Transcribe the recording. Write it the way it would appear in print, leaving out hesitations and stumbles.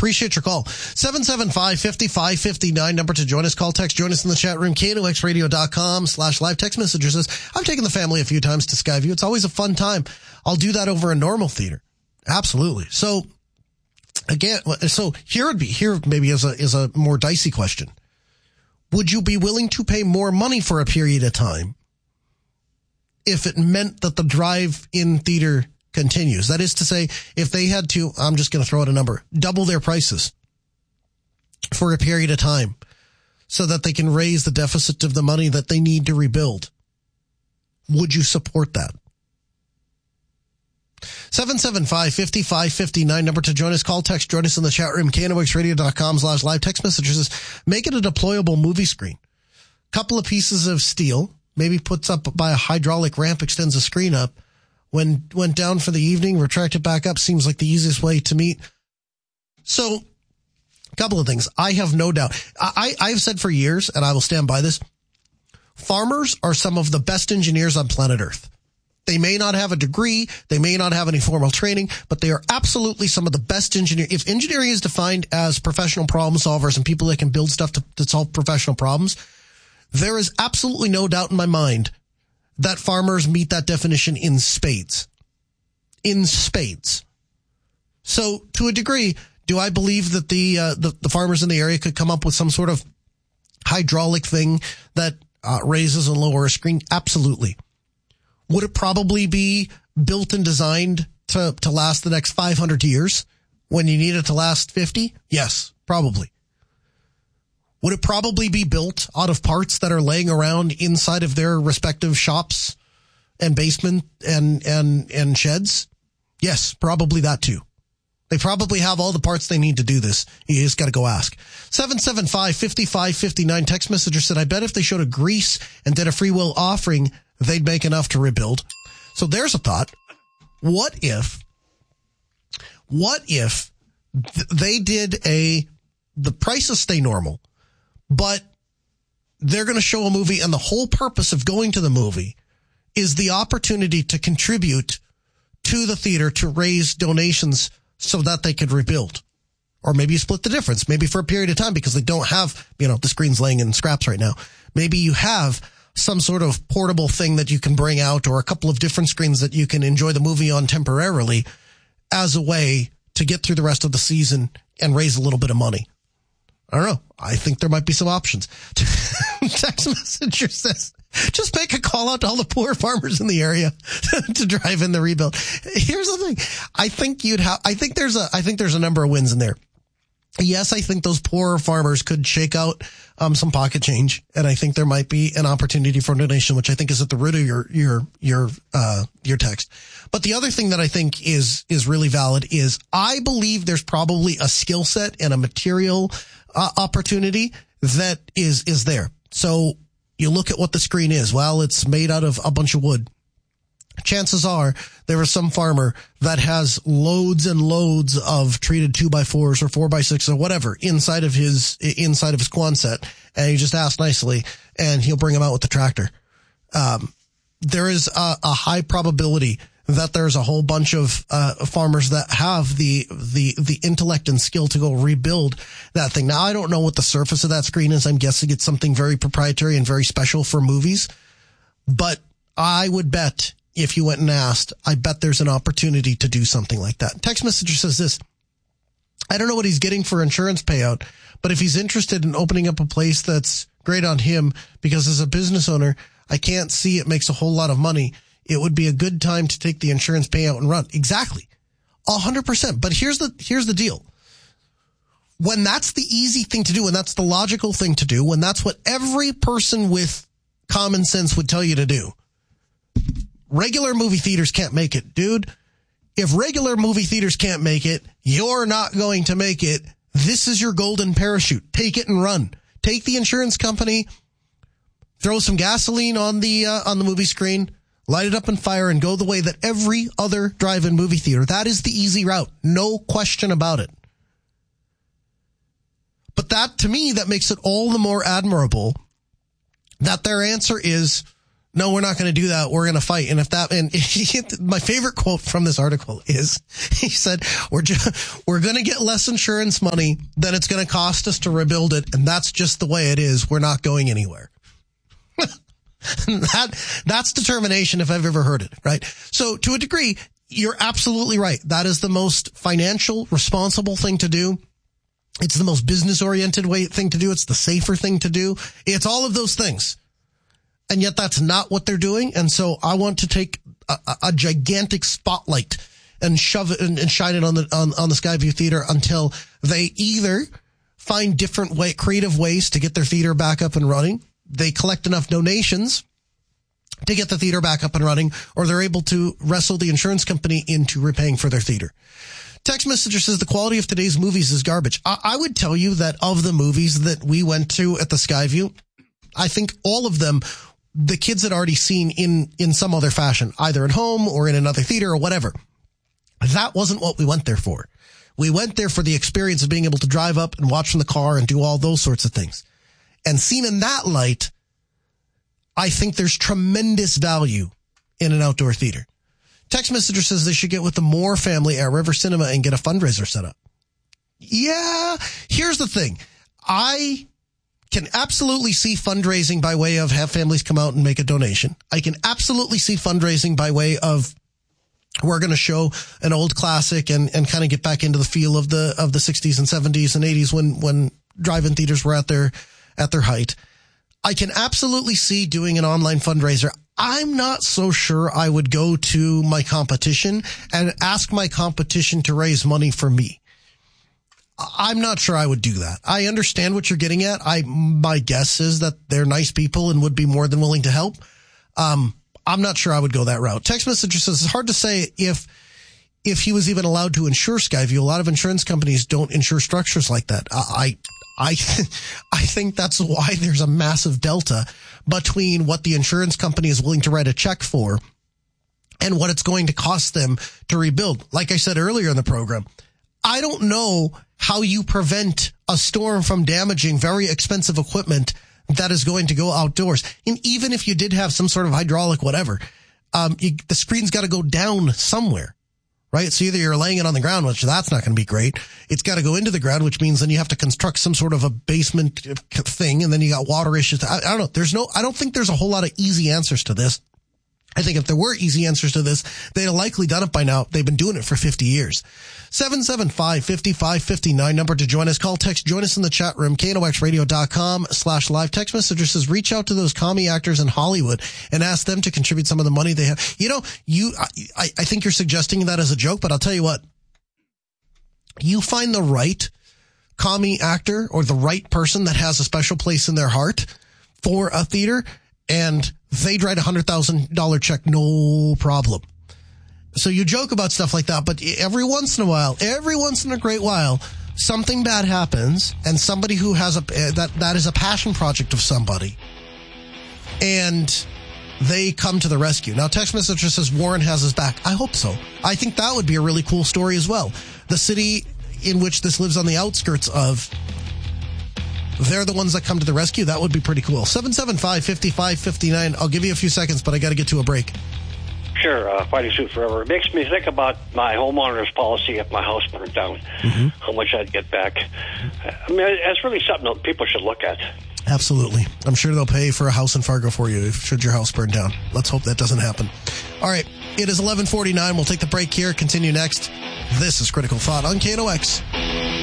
Appreciate your call. 775-5559, number to join us. Call, text, join us in the chat room. KNOXradio.com/live. Text messager says, I've taken the family a few times to Skyview. It's always a fun time. I'll do that over a normal theater. Absolutely. So again, here maybe is a more dicey question. Would you be willing to pay more money for a period of time if it meant that the drive-in theater continues? That is to say, if they had to, I'm just going to throw out a number, double their prices for a period of time so that they can raise the deficit of the money that they need to rebuild. Would you support that? 775-5559, number to join us. Call, text, join us in the chat room. KNOXradio.com/live. Text messages. Make it a deployable movie screen. Couple of pieces of steel, maybe puts up by a hydraulic ramp, extends the screen up. Went down for the evening, retracted back up, seems like the easiest way to meet. So, a couple of things. I have no doubt. I've said for years, and I will stand by this, farmers are some of the best engineers on planet Earth. They may not have a degree, they may not have any formal training, but they are absolutely some of the best engineers. If engineering is defined as professional problem solvers and people that can build stuff to solve professional problems, there is absolutely no doubt in my mind that farmers meet that definition in spades. In spades. So, to a degree, do I believe that the farmers in the area could come up with some sort of hydraulic thing that raises and lowers a screen? Absolutely. Would it probably be built and designed to last the next 500 years when you need it to last 50? Yes, probably. Would it probably be built out of parts that are laying around inside of their respective shops and basement and sheds? Yes, probably that too. They probably have all the parts they need to do this. You just got to go ask. 775-5559 text messenger said, I bet if they showed a Grease and did a free will offering, they'd make enough to rebuild. So there's a thought. What if they did the prices stay normal, but they're going to show a movie and the whole purpose of going to the movie is the opportunity to contribute to the theater to raise donations so that they could rebuild. Or maybe you split the difference, maybe for a period of time because they don't have, the screen's laying in scraps right now. Maybe you have some sort of portable thing that you can bring out or a couple of different screens that you can enjoy the movie on temporarily as a way to get through the rest of the season and raise a little bit of money. I don't know. I think there might be some options. Text messenger says, just make a call out to all the poor farmers in the area to drive in the rebuild. Here's the thing. I think there's a number of wins in there. Yes, I think those poor farmers could shake out some pocket change, and I think there might be an opportunity for donation, which I think is at the root of your text. But the other thing that I think is really valid is I believe there's probably a skill set and a material opportunity that is there. So you look at what the screen is. Well, it's made out of a bunch of wood. Chances are there is some farmer that has loads and loads of treated 2x4s or 4x6s or whatever inside of his Quonset, and you just ask nicely and he'll bring them out with the tractor. There is a high probability that there's a whole bunch of farmers that have the intellect and skill to go rebuild that thing. Now, I don't know what the surface of that screen is. I'm guessing it's something very proprietary and very special for movies, but I would bet if you went and asked, I bet there's an opportunity to do something like that. Text messenger says this, I don't know what he's getting for insurance payout, but if he's interested in opening up a place, that's great on him, because as a business owner, I can't see it makes a whole lot of money. It would be a good time to take the insurance payout and run. Exactly. 100%. But here's the deal. When that's the easy thing to do, when that's the logical thing to do, when that's what every person with common sense would tell you to do, regular movie theaters can't make it, dude. If regular movie theaters can't make it, you're not going to make it. This is your golden parachute. Take it and run. Take the insurance company, throw some gasoline on the movie screen, light it up and fire, and go the way that every other drive-in movie theater. That is the easy route. No question about it. But that, to me, that makes it all the more admirable that their answer is no, we're not going to do that. We're going to fight. And my favorite quote from this article is, he said, we're going to get less insurance money than it's going to cost us to rebuild it. And that's just the way it is. We're not going anywhere. That's determination if I've ever heard it, right? So to a degree, you're absolutely right. That is the most financial, responsible thing to do. It's the most business-oriented thing to do. It's the safer thing to do. It's all of those things. And yet that's not what they're doing. And so I want to take a gigantic spotlight and shove it and shine it on the Skyview Theater until they either find different creative ways to get their theater back up and running. They collect enough donations to get the theater back up and running, or they're able to wrestle the insurance company into repaying for their theater. Text messenger says the quality of today's movies is garbage. I would tell you that of the movies that we went to at the Skyview, I think all of them, the kids had already seen in some other fashion, either at home or in another theater or whatever. That wasn't what we went there for. We went there for the experience of being able to drive up and watch from the car and do all those sorts of things. And seen in that light, I think there's tremendous value in an outdoor theater. Text messenger says they should get with the Moore family at River Cinema and get a fundraiser set up. Yeah, here's the thing. I can absolutely see fundraising by way of have families come out and make a donation. I can absolutely see fundraising by way of we're going to show an old classic and kind of get back into the feel of the 60s and 70s and 80s when drive-in theaters were at their height. I can absolutely see doing an online fundraiser. I'm not so sure I would go to my competition and ask my competition to raise money for me. I'm not sure I would do that. I understand what you're getting at. My guess is that they're nice people and would be more than willing to help. I'm not sure I would go that route. Text messenger says it's hard to say if he was even allowed to insure Skyview. A lot of insurance companies don't insure structures like that. I think that's why there's a massive delta between what the insurance company is willing to write a check for and what it's going to cost them to rebuild. Like I said earlier in the program, I don't know how you prevent a storm from damaging very expensive equipment that is going to go outdoors. And even if you did have some sort of hydraulic whatever, the screen's got to go down somewhere. Right? So either you're laying it on the ground, which that's not going to be great. It's got to go into the ground, which means then you have to construct some sort of a basement thing. And then you got water issues. I don't know. I don't think there's a whole lot of easy answers to this. I think if there were easy answers to this, they'd have likely done it by now. They've been doing it for 50 years. 775-5559 number to join us. Call, text, join us in the chat room. KNOXradio.com/live. Text messenger says reach out to those commie actors in Hollywood and ask them to contribute some of the money they have. You know, I think you're suggesting that as a joke, but I'll tell you what. You find the right commie actor or the right person that has a special place in their heart for a theater, and they'd write $100,000 check, no problem. So you joke about stuff like that, but every once in a great while, something bad happens, and somebody who has that is a passion project of somebody, and they come to the rescue. Now, text message says Warren has his back. I hope so. I think that would be a really cool story as well. The city in which this lives on the outskirts of, they're the ones that come to the rescue. That would be pretty cool. 775-5559. I'll give you a few seconds, but I got to get to a break. Sure, Fighting Suit Forever. It makes me think about my homeowner's policy if my house burned down, how much I'd get back. I mean, it's really something that people should look at. Absolutely. I'm sure they'll pay for a house in Fargo for you should your house burn down. Let's hope that doesn't happen. All right, it is 11:49. We'll take the break here, continue next. This is Critical Thought on KNOX.